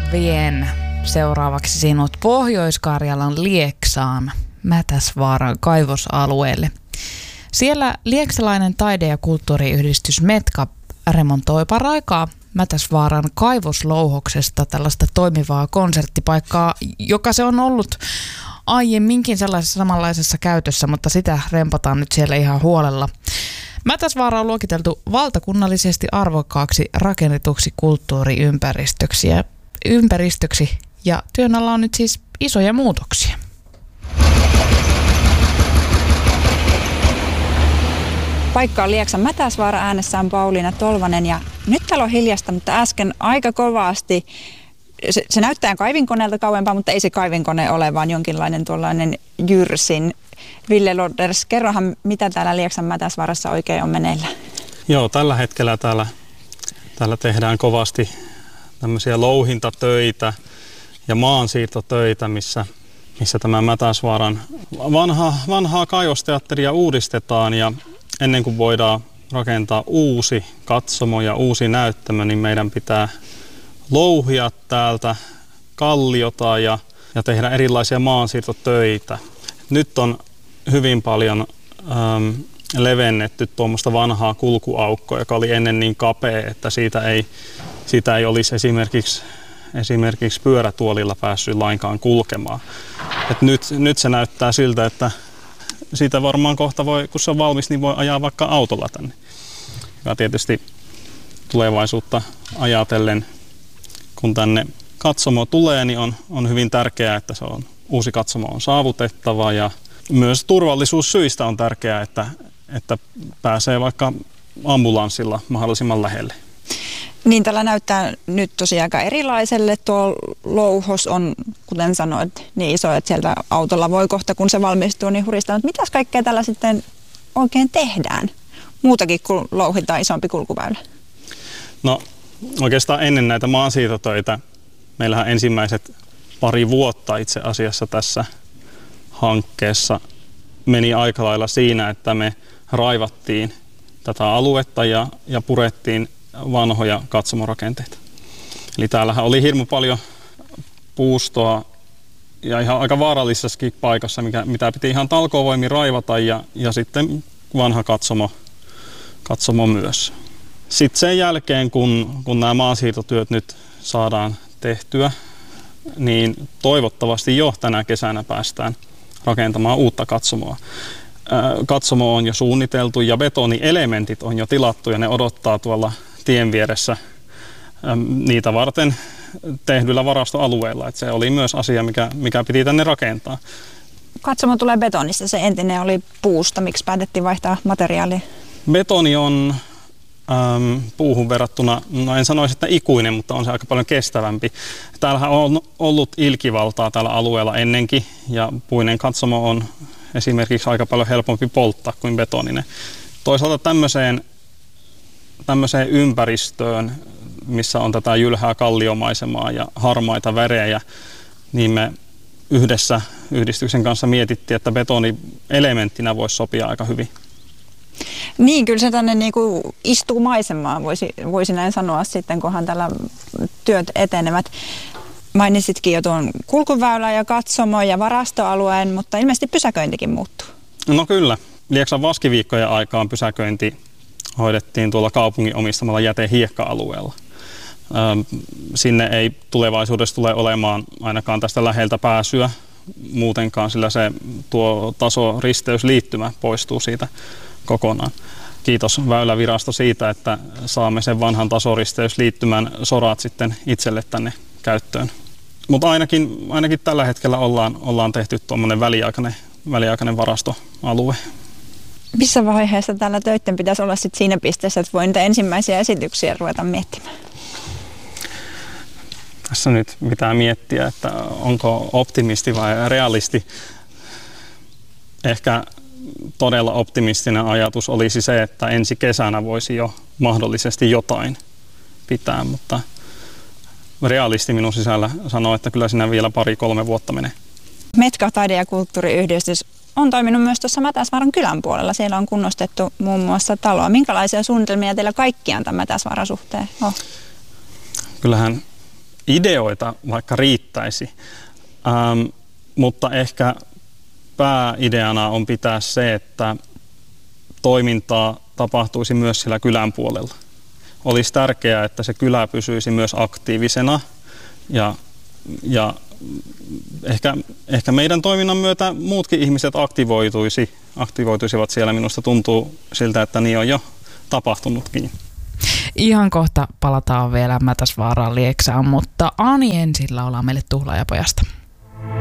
Vien seuraavaksi sinut Pohjois-Karjalan Lieksaan, Mätäsvaaran kaivosalueelle. Siellä lieksalainen taide- ja kulttuuriyhdistys METKA remontoi paraikaa Mätäsvaaran kaivoslouhoksesta tällaista toimivaa konserttipaikkaa, joka se on ollut aiemminkin sellaisessa samanlaisessa käytössä, mutta sitä rempataan nyt siellä ihan huolella. Mätäsvaara on luokiteltu valtakunnallisesti arvokkaaksi rakennetuksi kulttuuriympäristöksi ja työn alla on nyt siis isoja muutoksia. Paikka on Lieksan Mätäsvaara, äänessä on Pauliina Tolvanen ja nyt täällä on hiljasta, mutta äsken aika kovasti. Se näyttää kaivinkoneelta kauempaa, mutta ei se kaivinkone ole, vaan jonkinlainen tuollainen jyrsin. Ville Loders, kerrohan, mitä täällä Lieksan Mätäsvaarassa oikein on meneillä? Joo, tällä hetkellä täällä tehdään kovasti tämmöisiä louhintatöitä ja maansiirtotöitä, missä tämä Mätäsvaaran vanhaa kaivosteatteria uudistetaan ja ennen kuin voidaan rakentaa uusi katsomo ja uusi näyttämö, niin meidän pitää louhia täältä kalliota ja tehdä erilaisia maansiirtotöitä. Nyt on hyvin paljon levennetty tuommoista vanhaa kulkuaukkoa, joka oli ennen niin kapea, että siitä ei olisi esimerkiksi pyörätuolilla päässyt lainkaan kulkemaan. Et nyt se näyttää siltä, että siitä varmaan kohta voi, kun se on valmis, niin voi ajaa vaikka autolla tänne. Ja tietysti tulevaisuutta ajatellen, kun tänne katsomo tulee, niin on hyvin tärkeää, että uusi katsomo on saavutettava ja myös turvallisuussyistä on tärkeää, että pääsee vaikka ambulanssilla mahdollisimman lähelle. Niin, tällä näyttää nyt tosiaan aika erilaiselle. Tuo louhos on, kuten sanoit, niin iso, että sieltä autolla voi kohta, kun se valmistuu, niin huristaa. Mitäs kaikkea tällä sitten oikein tehdään? Muutakin kuin louhitaan isompi kulkuväylä. No oikeastaan ennen näitä maansiirtotöitä meillähän ensimmäiset pari vuotta itse asiassa tässä hankkeessa meni aika lailla siinä, että me raivattiin tätä aluetta ja purettiin vanhoja katsomorakenteita. Eli täällähän oli hirmu paljon puustoa ja ihan aika vaarallisessakin paikassa, mitä piti ihan talkoovoimin raivata ja sitten vanha katsomo myös. Sitten sen jälkeen, kun nämä maansiirtotyöt nyt saadaan tehtyä, niin toivottavasti jo tänä kesänä päästään rakentamaan uutta katsomoa. Katsomo on jo suunniteltu ja betonielementit on jo tilattu ja ne odottaa tuolla tien vieressä niitä varten tehdyllä varastoalueella. Että se oli myös asia, mikä piti tänne rakentaa. Katsomo tulee betonista, se entinen oli puusta. Miksi päätettiin vaihtaa materiaalia? Betoni on puuhun verrattuna, no en sanoisi, että ikuinen, mutta on se aika paljon kestävämpi. Täällähän on ollut ilkivaltaa tällä alueella ennenkin ja puinen katsomo on esimerkiksi aika paljon helpompi polttaa kuin betoninen. Toisaalta tämmöiseen ympäristöön, missä on tätä jylhää kalliomaisemaa ja harmaita värejä, niin me yhdessä yhdistyksen kanssa mietittiin, että betoni elementtinä voisi sopia aika hyvin. Niin, kyllä se tänne niinku istuu maisemaan, voisi näin sanoa sitten, kunhan tällä työt etenevät. Mainitsitkin jo tuon kulkuväylä ja katsomo ja varastoalueen, mutta ilmeisesti pysäköintikin muuttuu. No kyllä. Lieksan vaskiviikkojen aikaan pysäköinti hoidettiin tuolla kaupungin omistamalla jätehiekka-alueella. Sinne ei tulevaisuudessa tule olemaan ainakaan tästä läheltä pääsyä muutenkaan, sillä tuo tasoristeysliittymä poistuu siitä kokonaan. Kiitos Väylävirasto siitä, että saamme sen vanhan tasoristeysliittymän sorat sitten itselle tänne käyttöön. Mutta ainakin tällä hetkellä ollaan tehty tuommoinen väliaikainen varastoalue. Missä vaiheessa tällä töiden pitäisi olla sit siinä pisteessä, että voi niitä ensimmäisiä esityksiä ruveta miettimään? Tässä nyt pitää miettiä, että onko optimisti vai realisti. Ehkä todella optimistinen ajatus olisi se, että ensi kesänä voisi jo mahdollisesti jotain pitää, mutta realisti minun sisällä sanoo, että kyllä siinä vielä 2-3 vuotta menee. METKA taide- ja kulttuuriyhdistys on toiminut myös tuossa Mätäsvaaran kylän puolella. Siellä on kunnostettu muun muassa taloa. Minkälaisia suunnitelmia teillä kaikkiaan tämän Mätäsvaaran suhteen on? Kyllähän ideoita vaikka riittäisi, mutta ehkä pääideana on pitää se, että toimintaa tapahtuisi myös sillä kylän puolella. Olisi tärkeää, että se kylä pysyisi myös aktiivisena ja ehkä meidän toiminnan myötä muutkin ihmiset aktivoituisivat siellä. Minusta tuntuu siltä, että niin on jo tapahtunutkin. Ihan kohta palataan vielä Mätäsvaaraan Lieksaan, mutta Ani ensin laulaa meille Tuhlaajapojasta.